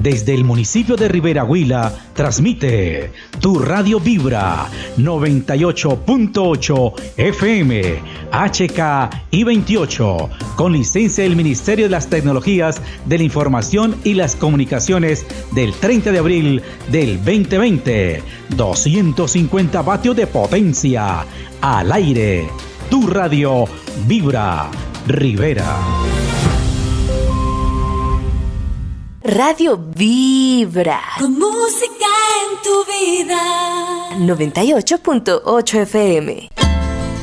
Desde el municipio de Rivera Huila, transmite tu radio Vibra 98.8 FM, HK y 28, con licencia del Ministerio de las Tecnologías de la Información y las Comunicaciones del 30 de abril del 2020. 250 vatios de potencia. Al aire, tu radio Vibra Rivera. Radio Vibra. Con música en tu vida. 98.8 FM.